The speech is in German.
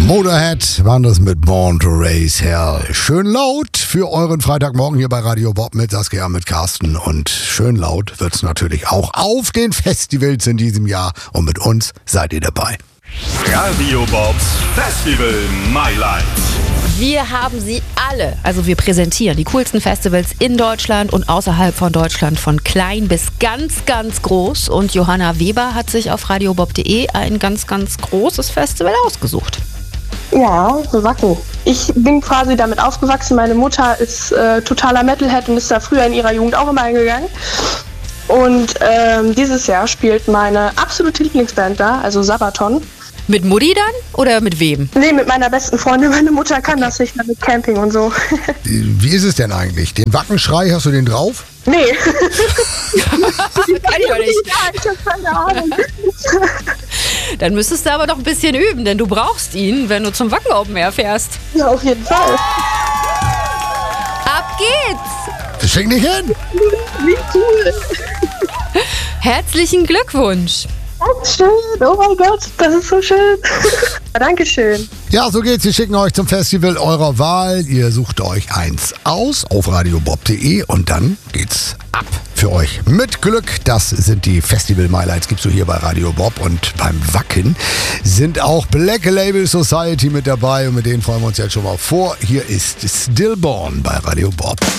Motorhead waren das mit Born to Raise Hell. Schön laut für euren Freitagmorgen hier bei Radio Bob mit Saskia, mit Carsten. Und schön laut wird's natürlich auch auf den Festivals in diesem Jahr. Und mit uns seid ihr dabei. Radio Bobs Festival My Life. Wir haben sie alle, also wir präsentieren die coolsten Festivals in Deutschland und außerhalb von Deutschland, von klein bis ganz, ganz groß. Und Johanna Weber hat sich auf radiobob.de ein ganz, ganz großes Festival ausgesucht. Ja, Wacken. Ich bin quasi damit aufgewachsen. Meine Mutter ist totaler Metalhead und ist da früher in ihrer Jugend auch immer eingegangen. Und dieses Jahr spielt meine absolute Lieblingsband da, also Sabaton. Mit Mutti dann oder mit wem? Nee, mit meiner besten Freundin. Meine Mutter kann das nicht mehr mit Camping und so. Wie ist es denn eigentlich? Den Wackenschrei, hast du den drauf? Nee. Kann ich doch nicht. Ja, ich hab keine Ahnung. Dann müsstest du aber noch ein bisschen üben, denn du brauchst ihn, wenn du zum Wacken Open Air fährst. Ja, auf jeden Fall. Ab geht's! Das schick nicht hin! Wie cool. Herzlichen Glückwunsch! Dankeschön. Oh mein Gott, das ist so schön. Dankeschön. Ja, so geht's. Wir schicken euch zum Festival eurer Wahl. Ihr sucht euch eins aus auf radiobob.de und dann geht's ab für euch. Mit Glück, das sind die Festival Highlights, gibst du hier bei Radio Bob. Und beim Wacken sind auch Black Label Society mit dabei und mit denen freuen wir uns jetzt schon mal vor. Hier ist Stillborn bei Radio Bob.